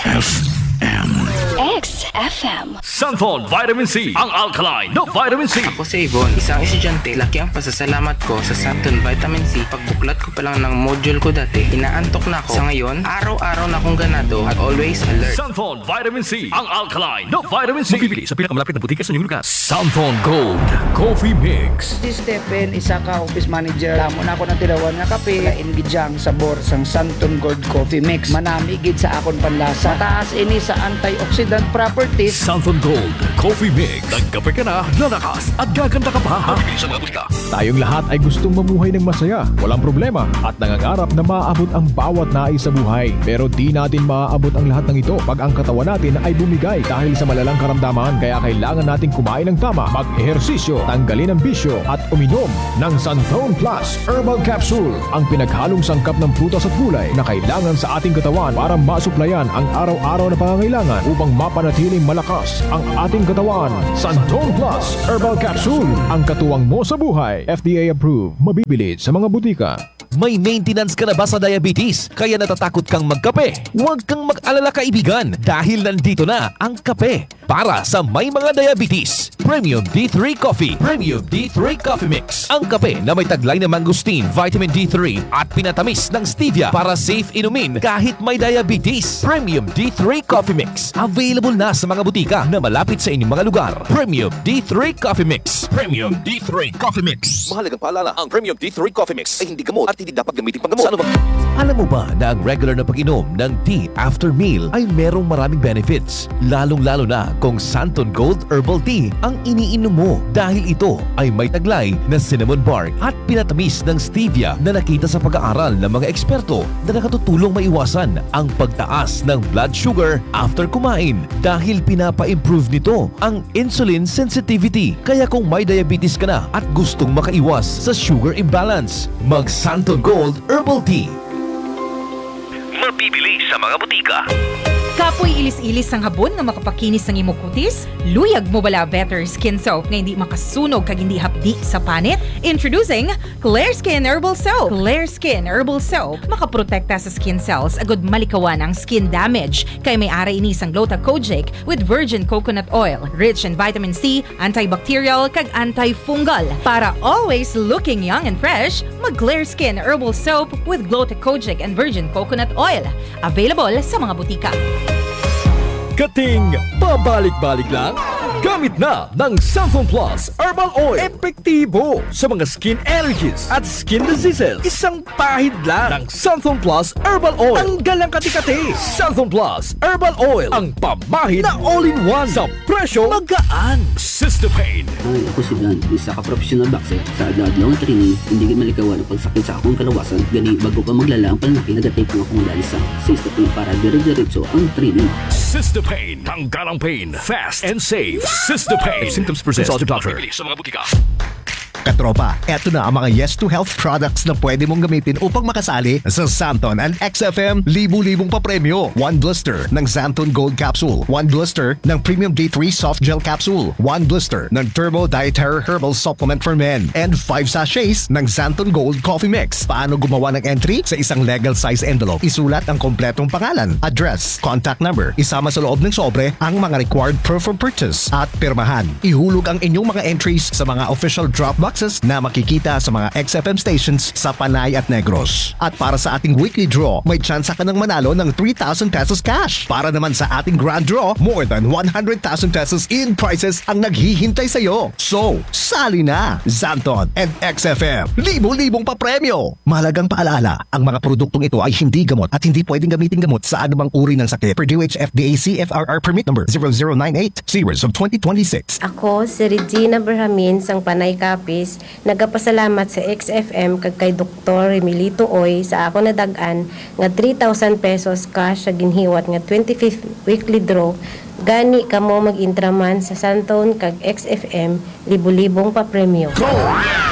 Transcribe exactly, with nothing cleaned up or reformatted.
F M. X F M. Santon Vitamin C, ang alkaline na vitamin C. Ako si Yvonne, isang estudyante. Laki ang pasasalamat ko sa Santon Vitamin C. Pagbuklat ko pa lang ng module ko dati, inaantok na ako. Sa ngayon, araw-araw na akong ganado at always alert. Santon Vitamin C, ang alkaline na vitamin C. Mabibili sa pinakamalapit na butika sa inyong lugar. Santon Gold Coffee Mix. Si Stephen, isa ka office manager. Damo na ako ng tirawan nga kape. Lain gidyang sabor sang Santon Gold Coffee Mix. Manami gid sa akon panlasa. Mataas ini sa antioxidant properties. Santon Gold Coffee Mix. Nagkape ka na, lalakas at gaganda ka pa. Mabibili sa mga butika. Tayong lahat ay gustong mamuhay ng masaya, walang problema at nangangarap na maaabot ang bawat nais sa buhay. Pero di natin maaabot ang lahat ng ito pag ang katawan natin ay bumigay dahil sa malalang karamdaman. Kaya kailangan natin kumain ng tama, mag-ehersisyo, tanggalin ang bisyo at uminom ng Santon Plus Herbal Capsule, ang pinaghalong sangkap ng prutas at gulay na kailangan sa ating katawan para masuplayan ang araw-araw na pangangailangan upang mapanatiling malakas ang ating katawan. Santon Plus Herbal Capsule, ang katuwang mo sa buhay. F D A approved. Mabibili sa mga butika. May maintenance ka na ba sa diabetes? Kaya natatakot kang magkape? Huwag kang mag-alala kaibigan dahil nandito na ang kape para sa may mga diabetes. Premium D three Coffee. Premium D three Coffee Mix. Ang kape na may taglay na mangosteen, vitamin D three at pinatamis ng stevia para safe inumin kahit may diabetes. Premium D three Coffee Mix. Available na sa mga butika na malapit sa inyong mga lugar. Premium D three Coffee Mix. Premium D three Coffee Mix. Mahalagang paalala, ang Premium D three Coffee Mix ay hindi gamot at hindi dapat gamitin panggamot. Ano ba? Alam mo ba na ang regular na pag-inom ng tea after meal ay merong maraming benefits? Lalong-lalo na kung Santon Gold Herbal Tea ang iniinom mo dahil ito ay may taglay na cinnamon bark at pinatamis ng stevia na nakita sa pag-aaral ng mga eksperto na nakatutulong maiwasan ang pagtaas ng blood sugar after kumain dahil pinapa-improve nito ang insulin sensitivity. Kaya kung may diabetes ka na at gustong makaiwas sa sugar imbalance, mag Santon Gold Herbal Tea. Mabibili sa mga butika. Kapoy ilis-ilis ang habon nga makapakinis ng imong kutis? Luyag mo bala Better Skin Soap nga hindi makasunog kag hindi hapdi sa panit? Introducing Clear Skin Herbal Soap. Clear Skin Herbal Soap makaprotekta sa skin cells agud malikawan ang skin damage kay may ara ini sang Gluta-Kojic with virgin coconut oil, rich in vitamin C, antibacterial kag antifungal. Para always looking young and fresh, mag Clear Skin Herbal Soap with Gluta-Kojic and virgin coconut oil. Available sa mga butika. Kating pabalik-balik lang? Gamit na ng Santon Plus Herbal Oil. Epektibo sa mga skin allergies at skin diseases. Isang pahid lang ng Santon Plus Herbal Oil. Tanggal ang kati-kati. Santon Plus Herbal Oil. Ang pamahid na all-in-one sa presyo magaan. Cystopain. Ay, ako si Dan, isa ka professional boxer. Sa agad lang ang training, hindi ka malikawan ang pagsakit sa akong kalawasan. Gani, bago ka maglala ang panlaki, nagatay ko akong lalisa. Cystopain para dire-diretso ang training. Cystopain. Tanggal ang pain. Fast and safe. Cystopain. If symptoms persist, consult your doctor. Mabibili sa mga butika. Katropa, eto na ang mga Yes to Health products na pwede mong gamitin upang makasali sa Santon and X F M libu-libong papremyo. One blister ng Santon Gold Capsule. One blister ng Premium D three Soft Gel Capsule. One blister ng Turbo Dietary Herbal Supplement for Men. And five sachets ng Santon Gold Coffee Mix. Paano gumawa ng entry? Sa isang legal size envelope, isulat ang kompletong pangalan, address, contact number. Isama sa loob ng sobre ang mga required proof of purchase at pirmahan. Ihulog ang inyong mga entries sa mga official drop boxes na makikita sa mga X F M stations sa Panay at Negros. At para sa ating weekly draw, may tsansa ka ng manalo ng three thousand pesos cash. Para naman sa ating grand draw, more than one hundred thousand pesos in prizes ang naghihintay sa'yo. So, sali na! Santon and X F M, libo-libong papremyo! Mahalagang paalala, ang mga produktong ito ay hindi gamot at hindi pwedeng gamitin gamot sa anumang uri ng sakit. Per D O H F D A C F R R permit number zero zero nine eight, series of twenty twenty-six. Ako, si Regina Berhamin, sang Panay Kapis, nagapasalamat sa X F M kag kay Doktor Emilito Oy sa ako nadagan nga three thousand pesos cash sa ginhiwat nga twenty-fifth weekly draw. Gani kamo mag-intraman sa Santon kag X F M libo-libong pa premyo. Go!